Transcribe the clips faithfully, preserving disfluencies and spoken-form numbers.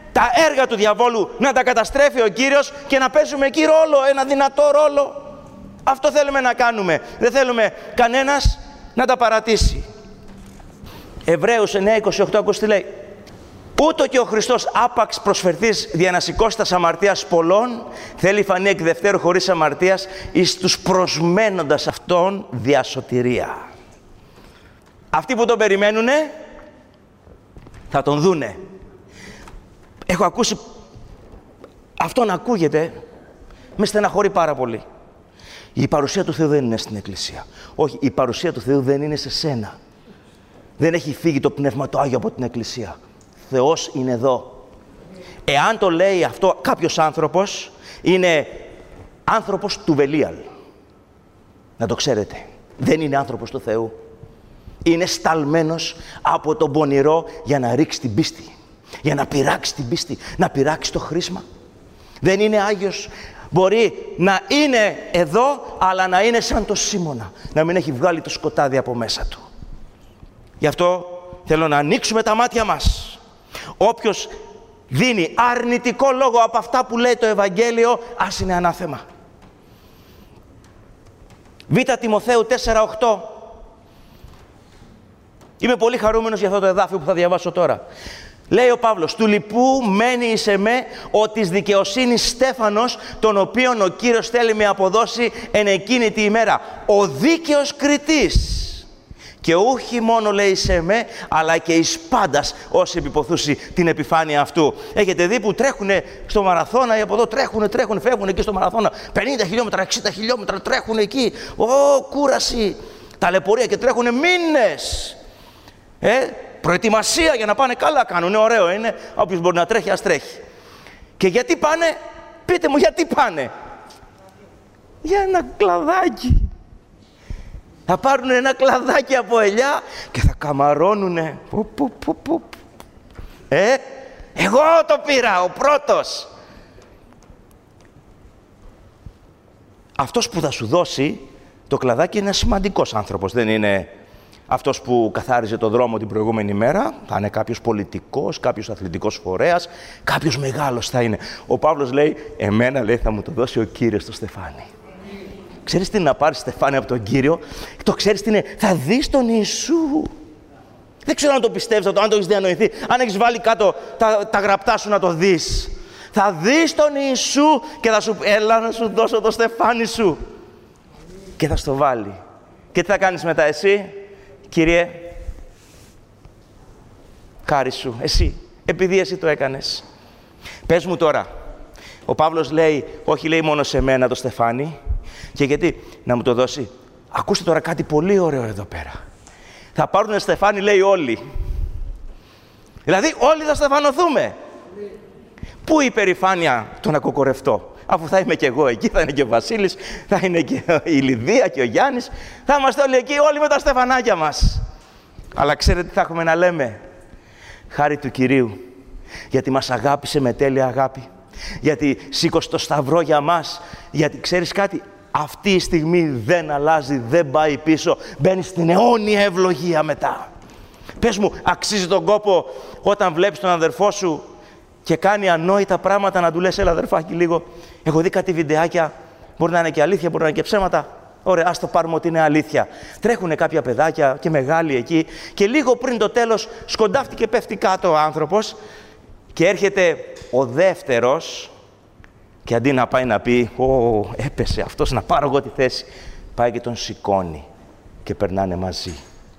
τα έργα του διαβόλου να τα καταστρέφει ο Κύριος και να παίζουμε εκεί ρόλο, ένα δυνατό ρόλο. Αυτό θέλουμε να κάνουμε. Δεν θέλουμε κανένας να τα παρατήσει. Εβραίους εννέα είκοσι οκτώ, ακούστε τι λέει. Ούτω και ο Χριστός άπαξ προσφερθείς δια να σηκώσει τας αμαρτίας πολλών, θέλει φανεί εκ δευτέρου χωρίς αμαρτίας εις τους προσμένοντας αυτόν δια σωτηρία. Αυτοί που τον περιμένουνε θα τον δούνε. Έχω ακούσει, αυτό να ακούγεται, με στεναχωρεί πάρα πολύ. Η παρουσία του Θεού δεν είναι στην Εκκλησία. Όχι, η παρουσία του Θεού δεν είναι σε σένα. Δεν έχει φύγει το Πνεύμα το Άγιο από την Εκκλησία. Θεός είναι εδώ. Εάν το λέει αυτό κάποιος άνθρωπος, είναι άνθρωπος του Βελίαλ. Να το ξέρετε. Δεν είναι άνθρωπος του Θεού. Είναι σταλμένος από τον πονηρό για να ρίξει την πίστη. Για να πειράξει την πίστη. Να πειράξει το χρήσμα. Δεν είναι Άγιος. Μπορεί να είναι εδώ, αλλά να είναι σαν το Σίμωνα. Να μην έχει βγάλει το σκοτάδι από μέσα του. Γι' αυτό θέλω να ανοίξουμε τα μάτια μας. Όποιος δίνει αρνητικό λόγο από αυτά που λέει το Ευαγγέλιο, ας είναι ανάθεμα. Β' Τιμοθέου τέσσερα οκτώ. Είμαι πολύ χαρούμενος για αυτό το εδάφιο που θα διαβάσω τώρα. Λέει ο Παύλος, του λοιπού μένει εις εμέ ο της δικαιοσύνης Στέφανος, τον οποίον ο Κύριος θέλει με αποδώσει εν εκείνη τη ημέρα. Ο δίκαιος κριτής. Και όχι μόνο λέει σε εμέ, αλλά και εις πάντας όσοι επιποθούσι την επιφάνεια αυτού. Έχετε δει που τρέχουνε στο μαραθώνα ή από εδώ τρέχουνε, τρέχουνε, φεύγουν εκεί στο μαραθώνα. πενήντα χιλιόμετρα, εξήντα χιλιόμετρα τρέχουν εκεί. Ω, κούραση, ταλαιπωρία και τρέχουνε μήνες. Ε, προετοιμασία για να πάνε καλά κάνουν. Ωραίο είναι. Όποιος μπορεί να τρέχει, ας τρέχει. Και γιατί πάνε, πείτε μου γιατί πάνε. Για ένα κλαδάκι. Θα πάρουν ένα κλαδάκι από ελιά και θα καμαρώνουνε. Που, που, που, που. Ε, εγώ το πήρα, ο πρώτος. Αυτός που θα σου δώσει το κλαδάκι είναι σημαντικός άνθρωπος. Δεν είναι αυτός που καθάριζε το δρόμο την προηγούμενη μέρα. Θα είναι κάποιος πολιτικός, κάποιος αθλητικός φορέας, κάποιος μεγάλος θα είναι. Ο Παύλος λέει, εμένα λέει θα μου το δώσει ο Κύριος το στεφάνι. Ξέρεις τι είναι να πάρεις στεφάνι από τον Κύριο, το ξέρεις τι είναι, θα δεις τον Ιησού. Δεν ξέρω αν το πιστεύεις, αν το έχεις διανοηθεί, αν έχεις βάλει κάτω τα, τα γραπτά σου να το δεις. Θα δεις τον Ιησού και θα σου έλα να σου δώσω το στεφάνι σου. Και θα στο βάλει. Και τι θα κάνεις μετά εσύ, Κύριε, χάρη σου, εσύ, επειδή εσύ το έκανες. Πες μου τώρα, ο Παύλος λέει, όχι λέει μόνο σε μένα το στεφάνι, και γιατί να μου το δώσει. Ακούστε τώρα κάτι πολύ ωραίο εδώ πέρα. Θα πάρουν στεφάνι, λέει όλοι. Δηλαδή όλοι θα στεφανωθούμε. Πού η υπερηφάνεια του να κοκορευτώ, αφού θα είμαι και εγώ εκεί, θα είναι και ο Βασίλης, θα είναι και η Λιδία και ο Γιάννης, θα είμαστε όλοι εκεί, όλοι με τα στεφανάκια μας. Αλλά ξέρετε τι θα έχουμε να λέμε. Χάρη του Κυρίου, γιατί μας αγάπησε με τέλεια αγάπη. Γιατί σήκωσε το σταυρό για μας. Γιατί ξέρεις κάτι, αυτή η στιγμή δεν αλλάζει, δεν πάει πίσω. Μπαίνει στην αιώνια ευλογία μετά. Πες μου, αξίζει τον κόπο όταν βλέπεις τον αδερφό σου και κάνει ανόητα πράγματα να του λες, έλα αδερφάκι λίγο. Έχω δει κάτι βιντεάκια, μπορεί να είναι και αλήθεια, μπορεί να είναι και ψέματα. Ωραία, ας το πάρουμε ότι είναι αλήθεια. Τρέχουνε κάποια παιδάκια και μεγάλοι εκεί και λίγο πριν το τέλος σκοντάφτηκε, πέφτει κάτω ο άνθρωπος και έρχεται ο δεύτερος και αντί να πάει να πει «Ω, έπεσε αυτός, να πάρω εγώ τη θέση», πάει και τον σηκώνει και περνάνε μαζί.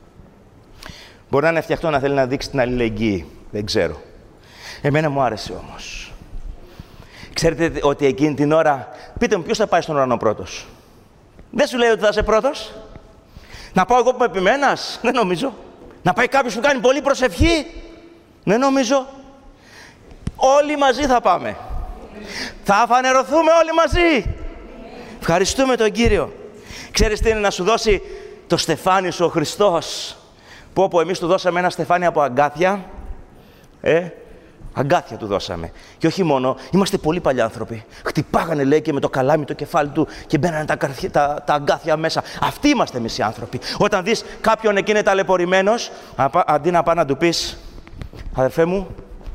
Μπορεί να είναι φτιαχτό να θέλει να δείξει την αλληλεγγύη, δεν ξέρω. Εμένα μου άρεσε όμως. Ξέρετε ότι εκείνη την ώρα, πείτε μου ποιος θα πάει στον ουρανό πρώτος. Δεν σου λέει ότι θα είσαι πρώτος. Να πάω εγώ που με επιμένας, δεν νομίζω. Να πάει κάποιος που κάνει πολύ προσευχή, δεν νομίζω. Όλοι μαζί θα πάμε. Θα φανερωθούμε όλοι μαζί. Ευχαριστούμε τον Κύριο. Ξέρεις τι είναι να σου δώσει το στεφάνι σου ο Χριστός. Πω πω, εμείς του δώσαμε ένα στεφάνι από αγκάθια. Ε, αγκάθια του δώσαμε. Και όχι μόνο, είμαστε πολύ παλιά άνθρωποι. Χτυπάγανε, λέει, και με το καλάμι το κεφάλι του και μπαίνανε τα, τα, τα αγκάθια μέσα. Αυτοί είμαστε εμείς οι άνθρωποι. Όταν δεις κάποιον εκεί είναι ταλαιπωρημένος, αντί να πάει να του πεις, αδερφέ μου,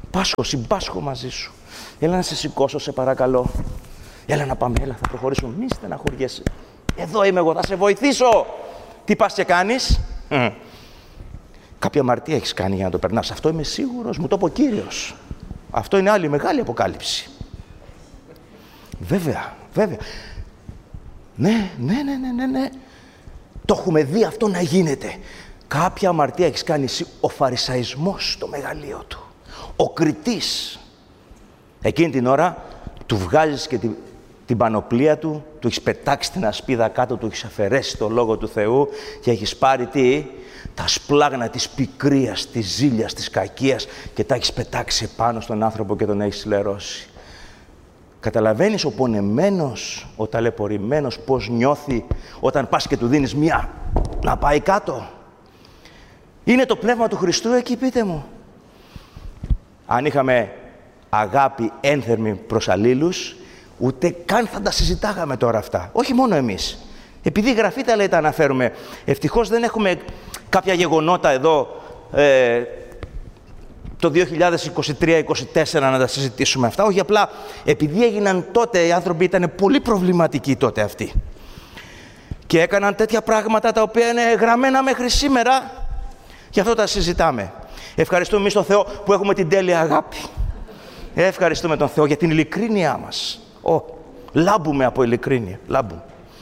Πάσχω, συμπάσχω μαζί σου. Έλα να σε σηκώσω, σε παρακαλώ. Έλα να πάμε, έλα, θα προχωρήσουμε. Μη στεναχωριέσαι. Εδώ είμαι εγώ, θα σε βοηθήσω. Τι πας και κάνεις? Mm. Κάποια αμαρτία έχεις κάνει για να το περνάς. Αυτό είμαι σίγουρος, μου το είπε ο Κύριος. Αυτό είναι άλλη μεγάλη αποκάλυψη. Βέβαια, βέβαια. Ναι, ναι, ναι, ναι, ναι, ναι. Το έχουμε δει αυτό να γίνεται. Κάποια αμαρτία έχεις κάνει εσύ. Ο φαρισαϊσμός στο μεγαλείο του. Ο κριτής. Εκείνη την ώρα του βγάζεις και την, την πανοπλία του, του έχεις πετάξει την ασπίδα κάτω, του έχεις αφαιρέσει το Λόγο του Θεού και έχεις πάρει τι? Τα σπλάγνα της πικρίας, της ζήλιας, της κακίας και τα έχεις πετάξει πάνω στον άνθρωπο και τον έχεις λερώσει. Καταλαβαίνεις ο πονεμένος, ο ταλαιπωρημένος πώς νιώθει όταν πας και του δίνεις μία να πάει κάτω? Είναι το πνεύμα του Χριστού εκεί, πείτε μου. Αν είχαμε αγάπη ένθερμη προς αλλήλους, ούτε καν θα τα συζητάγαμε τώρα αυτά. Όχι μόνο εμείς. Επειδή η Γραφή τα λέει, τα αναφέρουμε. Ευτυχώς δεν έχουμε κάποια γεγονότα εδώ ε, το δύο χιλιάδες είκοσι τρία είκοσι τέσσερα να τα συζητήσουμε αυτά. Όχι, απλά επειδή έγιναν τότε, οι άνθρωποι ήταν πολύ προβληματικοί τότε αυτοί. Και έκαναν τέτοια πράγματα τα οποία είναι γραμμένα μέχρι σήμερα. Γι' αυτό τα συζητάμε. Ευχαριστούμε εμείς τον Θεό που έχουμε την τέλεια αγάπη. Ευχαριστούμε τον Θεό για την ειλικρίνειά μας. Ω, λάμπουμε από ειλικρίνεια. Λάμπουμε.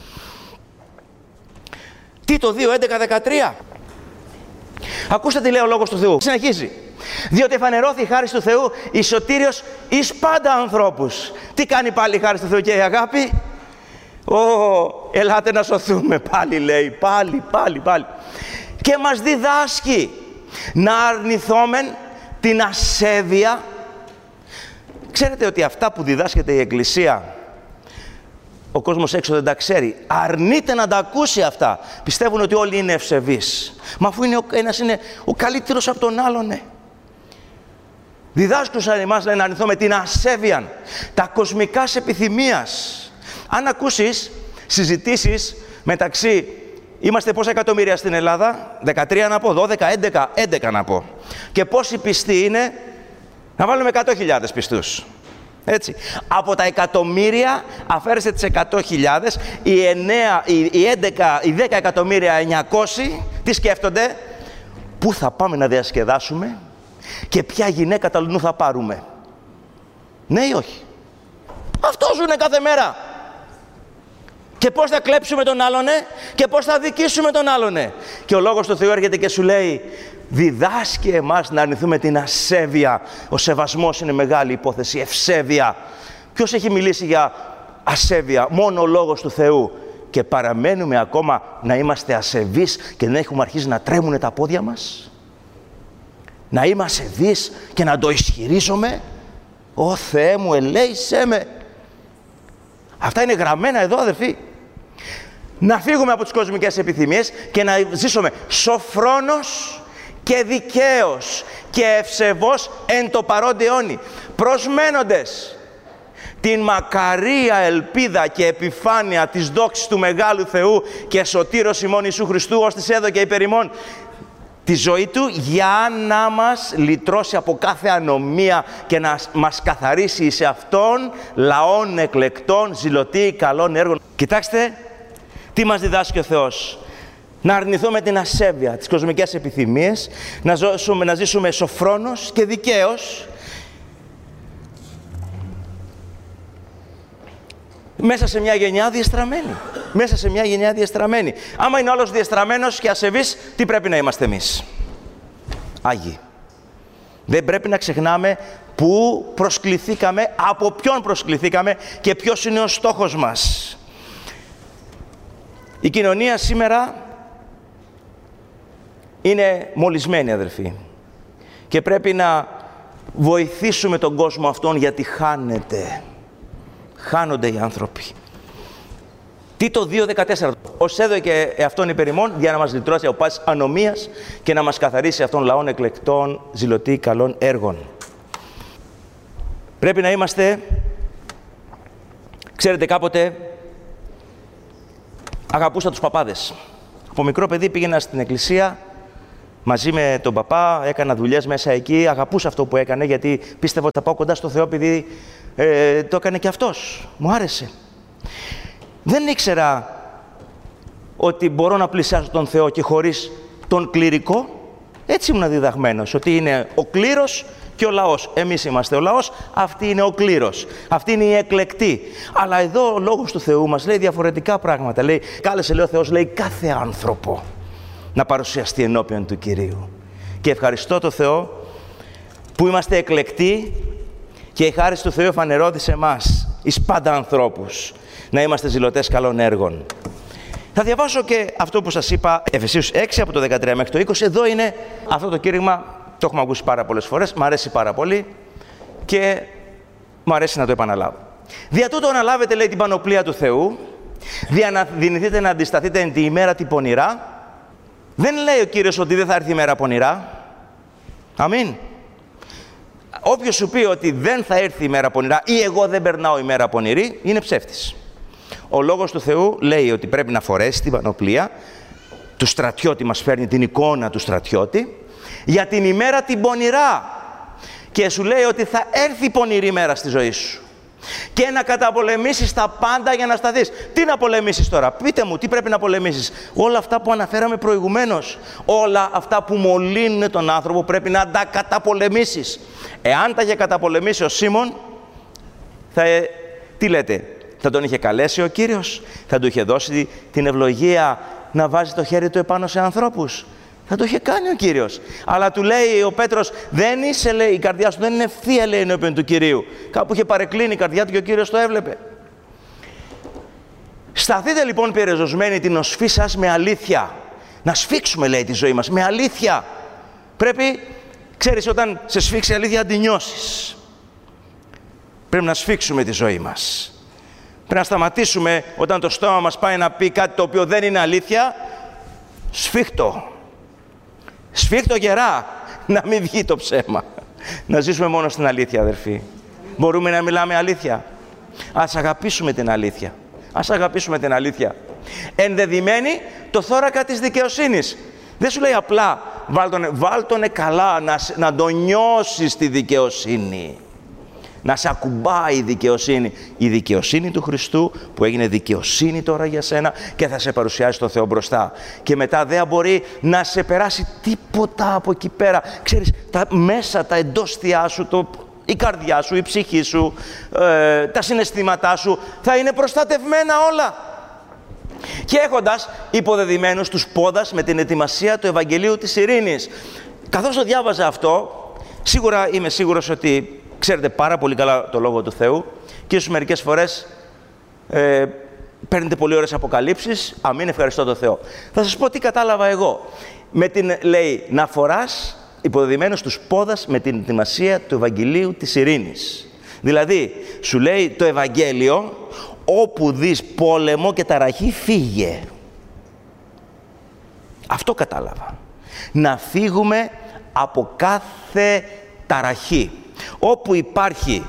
Τίτο δύο, έντεκα δεκατρία. Ακούστε τι λέει ο Λόγος του Θεού. Συνεχίζει. Διότι εφανερώθη η χάρις του Θεού εις σωτήριος εις πάντα ανθρώπους. Τι κάνει πάλι η χάρις του Θεού και η αγάπη? Ω, ελάτε να σωθούμε πάλι, λέει. Πάλι, πάλι, πάλι. Και μας διδάσκει να αρνηθόμεν την ασέβεια. Ξέρετε ότι αυτά που διδάσκεται η Εκκλησία, ο κόσμος έξω δεν τα ξέρει. Αρνείται να τα ακούσει αυτά. Πιστεύουν ότι όλοι είναι ευσεβείς. Μα αφού είναι ο, ένας είναι ο καλύτερος από τον άλλον, ναι. Διδάσκουσαν εμάς να αρνηθούμε την ασέβεια, τα κοσμικά επιθυμίας. Αν ακούσεις συζητήσεις μεταξύ, είμαστε πόσα εκατομμύρια στην Ελλάδα? δεκατρία να πω, δώδεκα, έντεκα, έντεκα να πω. Και πόσοι πιστοί είναι? Να βάλουμε εκατό χιλιάδες πιστούς. Έτσι. Από τα εκατομμύρια αφαίρεστε τις εκατό χιλιάδες, οι, εννέα, οι, οι, έντεκα, οι δέκα εκατομμύρια εννιακόσια τι σκέφτονται? Πού θα πάμε να διασκεδάσουμε και ποια γυναίκα τα λουνού θα πάρουμε? Ναι ή όχι? Αυτό ζουνε κάθε μέρα. Και πώς θα κλέψουμε τον άλλον, και πώς θα δικήσουμε τον άλλον. Και ο Λόγος του Θεού έρχεται και σου λέει, διδάσκει εμάς να αρνηθούμε την ασέβεια. Ο σεβασμός είναι μεγάλη υπόθεση, ευσέβεια. Ποιος έχει μιλήσει για ασέβεια? Μόνο ο Λόγος του Θεού. Και παραμένουμε ακόμα να είμαστε ασεβείς και δεν έχουμε αρχίσει να τρέμουν τα πόδια μας? Να είμαι ασεβής και να το ισχυρίζομαι? Ω Θεέ μου, ελέησέ με. Αυτά είναι γραμμένα εδώ, αδερφοί. Να φύγουμε από τις κοσμικές επιθυμίες και να ζήσουμε σοφρόνος και δικαίος και ευσεβώς εν το παρόντι αιώνι, προσμένοντες την μακαρία ελπίδα και επιφάνεια της δόξης του Μεγάλου Θεού και Σωτήρος ημών Ιησού Χριστού, ως της έδωκε υπερ ημών τη ζωή Του, για να μας λυτρώσει από κάθε ανομία και να μας καθαρίσει σε Αυτόν λαών εκλεκτών, ζηλωτοί, καλών έργων. Κοιτάξτε τι μας διδάσκει ο Θεός. Να αρνηθούμε την ασέβεια, τις κοσμικές επιθυμίες, να ζήσουμε, να ζήσουμε σοφρόνος και δικαίος, μέσα σε μια γενιά διεστραμμένη. Μέσα σε μια γενιά διεστραμμένη. Άμα είναι όλος διεστραμμένος και ασεβής, τι πρέπει να είμαστε εμείς? Άγιοι. Δεν πρέπει να ξεχνάμε πού προσκληθήκαμε, από ποιον προσκληθήκαμε και ποιος είναι ο στόχος μας. Η κοινωνία σήμερα είναι μολυσμένη, αδελφοί. Και πρέπει να βοηθήσουμε τον κόσμο αυτόν, γιατί χάνεται. Χάνονται οι άνθρωποι. Τίτο δύο δεκατέσσερα. Ως έδωκε εαυτόν υπερ ημών, για να μας λυτρώσει από πάσης ανομίας και να μας καθαρίσει αυτών λαών εκλεκτών, ζηλωτοί, καλών έργων. Πρέπει να είμαστε, ξέρετε, κάποτε αγαπούσα τους παπάδες. Από μικρό παιδί πήγαινα στην εκκλησία Μαζί με τον παπά έκανα δουλειές μέσα εκεί, αγαπούσα αυτό που έκανε, γιατί πίστευα ότι θα πάω κοντά στο Θεό, επειδή ε, το έκανε και αυτός. Μου άρεσε. Δεν ήξερα ότι μπορώ να πλησιάσω τον Θεό και χωρίς τον κληρικό. Έτσι ήμουν διδαγμένος, ότι είναι ο κλήρος και ο λαός. Εμείς είμαστε ο λαός, αυτή είναι ο κλήρος. Αυτή είναι η εκλεκτή. Αλλά εδώ ο λόγος του Θεού μας λέει διαφορετικά πράγματα. Λέει, κάλεσε, λέει ο Θεός, λέει, κάθε άνθρωπο να παρουσιαστεί ενώπιον του Κυρίου. Και ευχαριστώ τον Θεό που είμαστε εκλεκτοί και η χάρις του Θεού φανερώδη σε εμάς, εις πάντα ανθρώπους, να είμαστε ζηλωτές καλών έργων. Θα διαβάσω και αυτό που σας είπα, Εφεσίους έξι από το δεκατρία μέχρι το είκοσι. Εδώ είναι αυτό το κήρυγμα, το έχουμε ακούσει πάρα πολλές φορές, μ' αρέσει πάρα πολύ και μου αρέσει να το επαναλάβω. Δια τούτο αναλάβετε, λέει, την πανοπλία του Θεού, διαναδυνηθείτε να αντισταθείτε εν τη ημέρα την πονηρά. Δεν λέει ο Κύριος ότι δεν θα έρθει η μέρα πονηρά. Αμήν. Όποιος σου πει ότι δεν θα έρθει η μέρα πονηρά ή εγώ δεν περνάω η μέρα πονηρή, είναι ψεύτης. Ο λόγος του Θεού λέει ότι πρέπει να φορέσει την πανοπλία του στρατιώτη, μας φέρνει την εικόνα του στρατιώτη, για την ημέρα την πονηρά. Και σου λέει ότι θα έρθει πονηρή μέρα στη ζωή σου. Και να καταπολεμήσεις τα πάντα για να σταθείς. Τι να πολεμήσεις τώρα? Πείτε μου, τι πρέπει να πολεμήσεις? Όλα αυτά που αναφέραμε προηγουμένως. Όλα αυτά που μολύνουν τον άνθρωπο πρέπει να τα καταπολεμήσεις. Εάν τα είχε καταπολεμήσει ο Σίμων, θα, τι λέτε, θα τον είχε καλέσει ο Κύριος, θα του είχε δώσει την ευλογία να βάζει το χέρι του επάνω σε ανθρώπους. Θα το είχε κάνει ο Κύριος. Αλλά του λέει ο Πέτρος, δεν είσαι, λέει, η καρδιά σου δεν είναι ευθεία, λέει, ενώπιον του Κυρίου. Κάπου είχε παρεκκλίνει η καρδιά του και ο Κύριος το έβλεπε. Σταθείτε λοιπόν περιζωσμένοι την οσφή σας με αλήθεια. Να σφίξουμε, λέει, τη ζωή μας με αλήθεια. Πρέπει, ξέρεις, όταν σε σφίξει η αλήθεια, να την νιώσεις. Πρέπει να σφίξουμε τη ζωή μας. Πρέπει να σταματήσουμε όταν το στόμα μας πάει να πει κάτι το οποίο δεν είναι αλήθεια. Σφίχτω. Σφίχτω γερά, να μην βγει το ψέμα. Να ζήσουμε μόνο στην αλήθεια, αδερφοί. Μπορούμε να μιλάμε αλήθεια. Ας αγαπήσουμε την αλήθεια. Ας αγαπήσουμε την αλήθεια. Ενδεδειμένη το θώρακα της δικαιοσύνης. Δεν σου λέει απλά, βάλ τον, βάλ τον καλά, να, να το νιώσεις τη δικαιοσύνη. Να σε ακουμπάει η δικαιοσύνη. Η δικαιοσύνη του Χριστού που έγινε δικαιοσύνη τώρα για σένα και θα σε παρουσιάσει τον Θεό μπροστά. Και μετά δεν μπορεί να σε περάσει τίποτα από εκεί πέρα. Ξέρεις, τα μέσα, τα εντόστια σου, το, η καρδιά σου, η ψυχή σου, ε, τα συναισθήματά σου θα είναι προστατευμένα όλα. Και έχοντας υποδεδειμένους τους πόδας με την ετοιμασία του Ευαγγελίου της Ειρήνης. Καθώς το διάβαζα αυτό, σίγουρα είμαι σίγουρος ότι ξέρετε πάρα πολύ καλά το Λόγο του Θεού και ίσως μερικές φορές ε, παίρνετε πολύ ωραίες αποκαλύψεις. Αμήν, ευχαριστώ τον Θεό. Θα σας πω τι κατάλαβα εγώ. Με την, λέει, να φοράς υποδεδειμένους τους πόδας με την ετοιμασία του Ευαγγελίου της Ειρήνης. Δηλαδή, σου λέει το Ευαγγέλιο, όπου δεις πόλεμο και ταραχή, φύγε. Αυτό κατάλαβα. Να φύγουμε από κάθε ταραχή. Όπου υπάρχει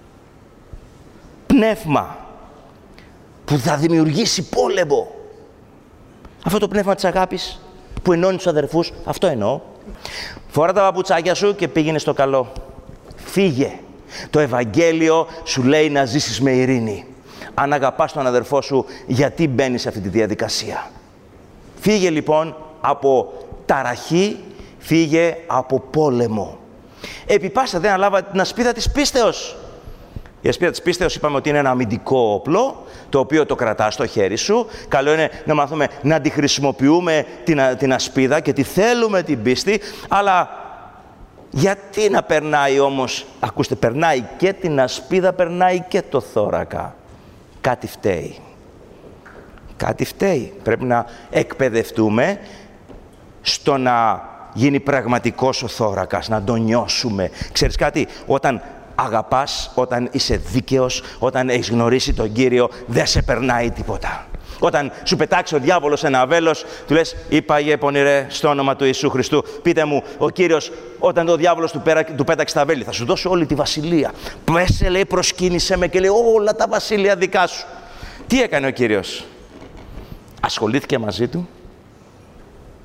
πνεύμα που θα δημιουργήσει πόλεμο, αυτό το πνεύμα της αγάπης που ενώνει τους αδερφούς, αυτό εννοώ. Φορά τα παπουτσάκια σου και πήγαινε στο καλό. Φύγε. Το Ευαγγέλιο σου λέει να ζήσεις με ειρήνη. Αν αγαπάς τον αδερφό σου, γιατί μπαίνεις σε αυτή τη διαδικασία? Φύγε λοιπόν από ταραχή, φύγε από πόλεμο. Επί πάσα δεν αναλάβατε την ασπίδα της πίστεως. Η ασπίδα της πίστεως είπαμε ότι είναι ένα αμυντικό όπλο, το οποίο το κρατάς στο χέρι σου. Καλό είναι να μάθουμε να τη χρησιμοποιούμε την, την ασπίδα και τη θέλουμε την πίστη, αλλά γιατί να περνάει όμως, ακούστε, περνάει και την ασπίδα, περνάει και το θώρακα. Κάτι φταίει. Κάτι φταίει. Πρέπει να εκπαιδευτούμε στο να γίνει πραγματικός ο θώρακας, να τον νιώσουμε. Ξέρεις κάτι, όταν αγαπάς, όταν είσαι δίκαιος, όταν έχεις γνωρίσει τον Κύριο, δεν σε περνάει τίποτα. Όταν σου πετάξει ο διάβολος ένα βέλος, του λες, είπαγε πονηρέ στο όνομα του Ιησού Χριστού. Πείτε μου, ο Κύριος, όταν ο διάβολος του, πέρα, του πέταξε τα βέλη, θα σου δώσω όλη τη βασιλεία. Πέσε, λέει, προσκύνησε με και λέει, όλα τα βασίλεια δικά σου. Τι έκανε ο Κύριος? Ασχολήθηκε μαζί του.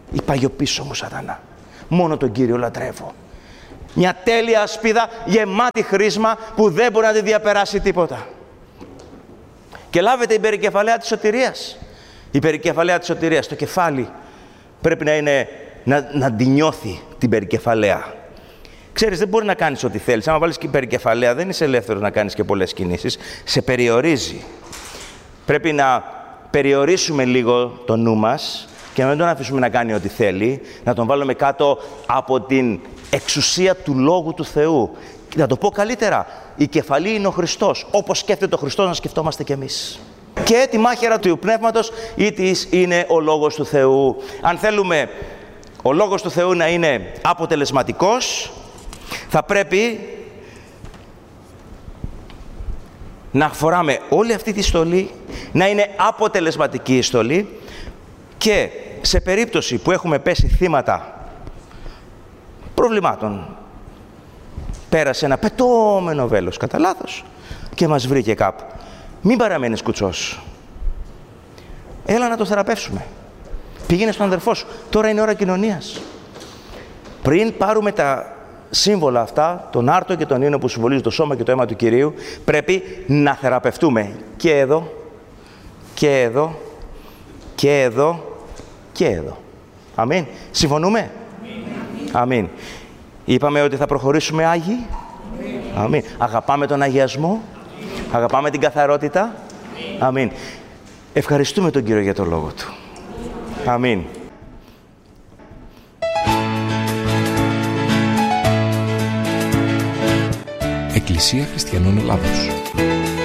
Είπα πίσω μου, Σατανά. Μόνο τον Κύριο λατρεύω. Μια τέλεια ασπίδα γεμάτη χρήσμα που δεν μπορεί να τη διαπεράσει τίποτα. Και λάβετε η περικεφαλαία της σωτηρίας. Η περικεφαλαία της σωτηρίας, το κεφάλι πρέπει να είναι, να, να τη νιώθει την περικεφαλαία. Ξέρεις, δεν μπορεί να κάνεις ό,τι θέλεις. Αν βάλεις και περικεφαλαία, δεν είσαι ελεύθερος να κάνεις και πολλές κινήσεις. Σε περιορίζει. Πρέπει να περιορίσουμε λίγο το νου μας και να μην τον αφήσουμε να κάνει ό,τι θέλει, να τον βάλουμε κάτω από την εξουσία του Λόγου του Θεού. Και να το πω καλύτερα, η κεφαλή είναι ο Χριστός. Όπως σκέφτεται ο Χριστός, να σκεφτόμαστε κι εμείς. Και τη μάχαιρα του Πνεύματος ή της είναι ο Λόγος του Θεού. Αν θέλουμε ο Λόγος του Θεού να είναι αποτελεσματικός, θα πρέπει να φοράμε όλη αυτή τη στολή, να είναι αποτελεσματική η στολή και σε περίπτωση που έχουμε πέσει θύματα προβλημάτων, πέρασε ένα πετώμενο βέλος κατά λάθος και μας βρήκε κάπου. Μην παραμένεις κουτσός. Έλα να το θεραπεύσουμε. Πήγαινε στον αδερφό σου. Τώρα είναι ώρα κοινωνίας. Πριν πάρουμε τα σύμβολα αυτά, τον άρτο και τον ίνο που συμβολίζουν το σώμα και το αίμα του Κυρίου, πρέπει να θεραπευτούμε. Και εδώ, και εδώ, και εδώ, και εδώ. Αμήν. Συμφωνούμε? Αμήν. Είπαμε ότι θα προχωρήσουμε Άγιοι. Αμήν. Αγαπάμε τον αγιασμό. Αγαπάμε την καθαρότητα. Αμήν. Ευχαριστούμε τον Κύριο για το Λόγο Του. Αμήν. Εκκλησία Χριστιανών Ελλάδος.